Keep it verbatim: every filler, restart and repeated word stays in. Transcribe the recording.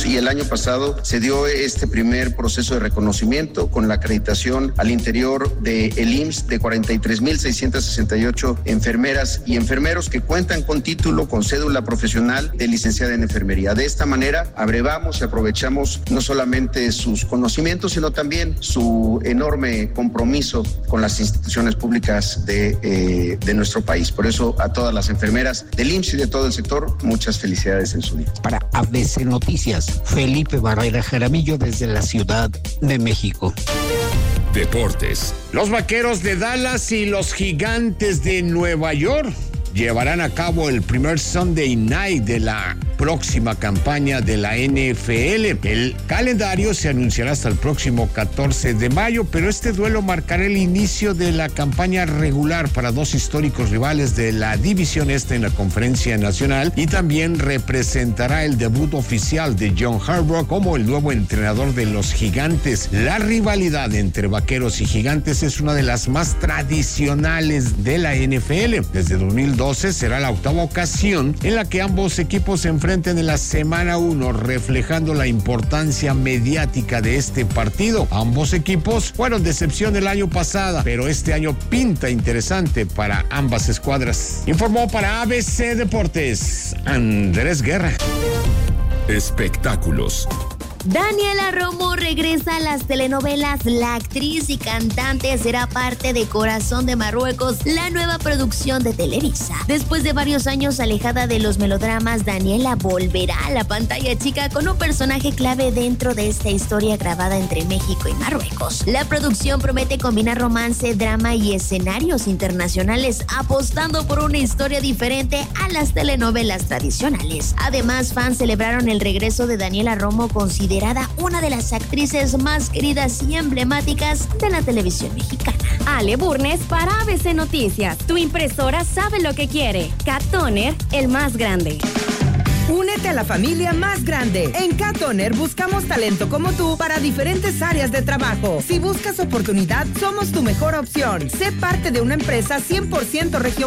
y el año pasado se dio este primer proceso de reconocimiento con la acreditación al interior del I M S S de cuarenta y tres mil seiscientas sesenta y ocho enfermeras y enfermeros que cuentan con título, con cédula profesional de licenciada en enfermería. De esta manera abrevamos y aprovechamos no solamente sus conocimientos, sino también su enorme compromiso con las instituciones públicas de, eh, de nuestro país. Por eso a todas las enfermeras del I M S S y de todo el sector, muchas felicidades en su día. Para A B C Noticias, Felipe Barrera Jaramillo desde la Ciudad de México. Deportes. Los Vaqueros de Dallas y los Gigantes de Nueva York llevarán a cabo el primer Sunday Night de la próxima campaña de la N F L. El calendario se anunciará hasta el próximo catorce de mayo, pero este duelo marcará el inicio de la campaña regular para dos históricos rivales de la División Este en la Conferencia Nacional y también representará el debut oficial de John Harbaugh como el nuevo entrenador de los Gigantes. La rivalidad entre Vaqueros y Gigantes es una de las más tradicionales de la N F L. Desde dos mil doce será la octava ocasión en la que ambos equipos se enfrentan en la semana uno, reflejando la importancia mediática de este partido. Ambos equipos fueron decepción el año pasado, pero este año pinta interesante para ambas escuadras. Informó para A B C Deportes, Andrés Guerra. Espectáculos. Daniela Romo regresa a las telenovelas. La actriz y cantante será parte de Corazón de Marruecos, la nueva producción de Televisa. Después de varios años alejada de los melodramas, Daniela volverá a la pantalla chica con un personaje clave dentro de esta historia grabada entre México y Marruecos. La producción promete combinar romance, drama y escenarios internacionales, apostando por una historia diferente a las telenovelas tradicionales. Además, fans celebraron el regreso de Daniela Romo, considerada una de las actrices más queridas y emblemáticas de la televisión mexicana. Ale Burnes para A B C Noticias. Tu impresora sabe lo que quiere. Cat Toner, el más grande. Únete a la familia más grande. En Cat Toner buscamos talento como tú para diferentes áreas de trabajo. Si buscas oportunidad, somos tu mejor opción. Sé parte de una empresa cien por ciento regional